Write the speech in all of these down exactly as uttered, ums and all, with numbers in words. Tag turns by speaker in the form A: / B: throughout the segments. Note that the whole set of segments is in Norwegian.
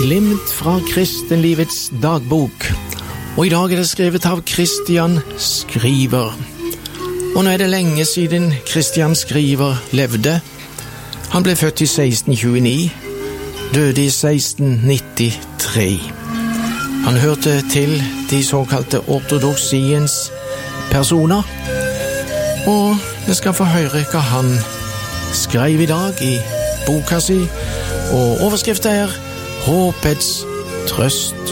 A: Glimt fra kristenlivets dagbok. Og i dag er det skrevet av Christian Skriver. Og nå er det lenge siden Christian Skriver levde. Han ble født i seksten tjueni, døde i seksten nittitre. Han hørte til de såkalte ortodoksiens personer. Og vi skal få høre hva han skrev i dag i boka si, og overskriften er Håpets trøst.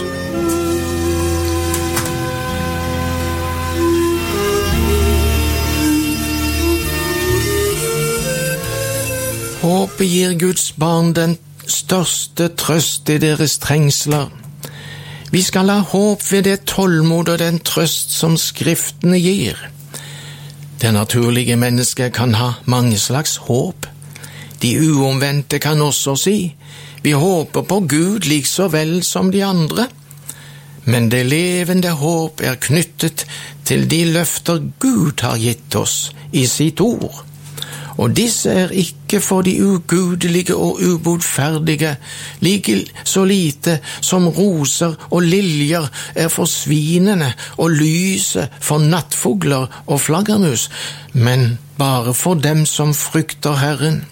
A: Håpet gir Guds barn den største trøst i deres trengsler. Vi skal ha håp ved det tålmod og den trøst som skriftene gir. Det naturlige mennesket kan ha mange slags håp. De uomvendte kan også si, vi håper på Gud like så vel som de andre. Men det levende håp er knyttet til de løfter Gud har gitt oss i sitt ord. Og disse er ikke for de ugudelige og ubotferdige, like så lite som roser og liljer er for svinene og lyset for nattfugler og flaggermus, men bare for dem som frykter Herren.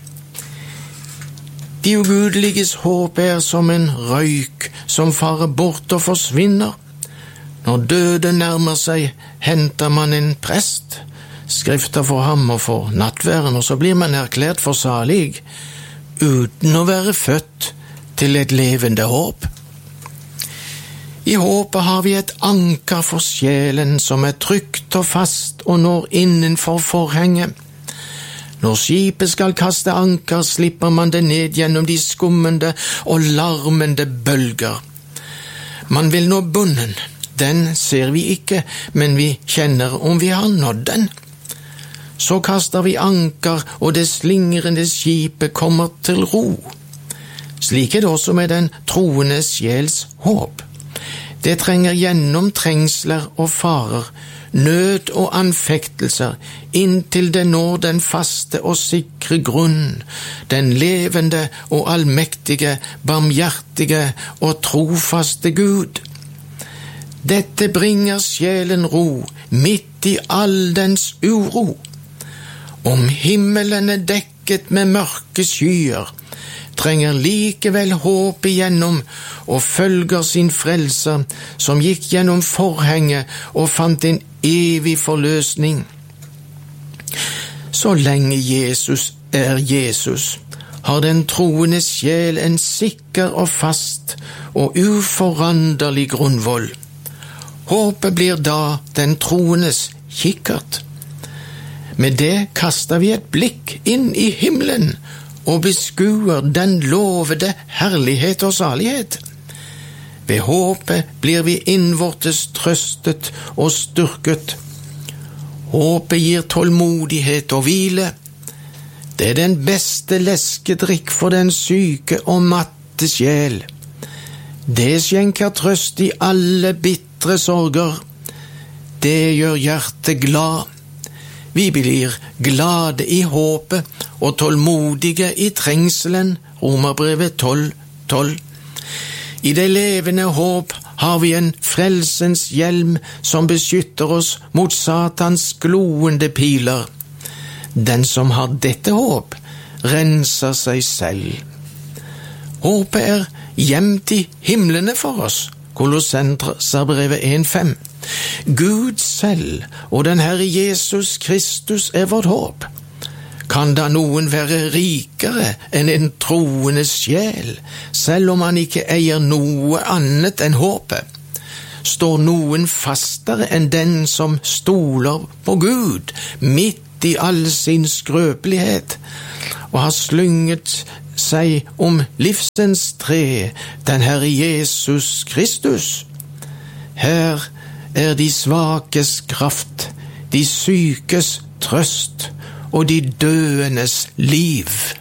A: De ugudeliges håp er som en røyk som farer bort og forsvinner. Når døden nærmer seg, henter man en prest, skrifter for ham og for nattværen, og så blir man erklært for salig, uten å være født til et levende håp. I håpet har vi et anker for sjelen som er trygt og fast og når innenfor forhenget. Når skipet skal kaste anker, slipper man det ned gjennom de skummende og larmende bølger. Man vil nå bunnen. Den ser vi ikke, men vi kjenner om vi har nådd den. Så kaster vi anker, og det slingrende skipet kommer til ro. Slik er det også med den troende sjels håp. Det trenger gjennom trengsler og farer, nød og anfektelser, inntil det når den faste og sikre grunn, den levende og allmektige, barmhjertige og trofaste Gud. Dette bringer sjelen ro, midt i all dens uro. Om himmelen er dekket med mørke skyer, trenger likevel håp igjennom og følger sin frelser, som gikk gjennom forhenget og fant en evig forløsning. Så lenge Jesus er Jesus, har den troende sjel en sikker og fast og uforanderlig grunnvoll. Håpet blir da den troendes kikkert. Med det kaster vi et blikk inn i himmelen og beskuer den lovede herlighet og salighet. Ved håpet blir vi innvortes trøstet og styrket. Håpet gir tålmodighet og hvile. Det er den beste leskedrikk for den syke og matte sjel. Det skjenker trøst i alle bitre sorger. Det gjør hjertet glad. Vi blir glade i håpet og tålmodige i trengselen, Romerbrevet tolv tolv. I det levende håp har vi en frelsens hjelm som beskytter oss mot Satans gloende piler. Den som har dette håp, renser seg selv. Håpet er gjemt i himlene for oss, Kolossenserbrevet en fem. Gud selv og den Herre Jesus Kristus er vårt håp. Kan da noen være rikere enn en troende sjel, selv om han ikke eier noe annet enn håpet? Står noen fastere enn den som stoler på Gud, midt i all sin skrøpelighet, og har slynget seg om livsens tre, den Herre Jesus Kristus? Her er de svakes kraft, de sykes trøst og de døendes liv.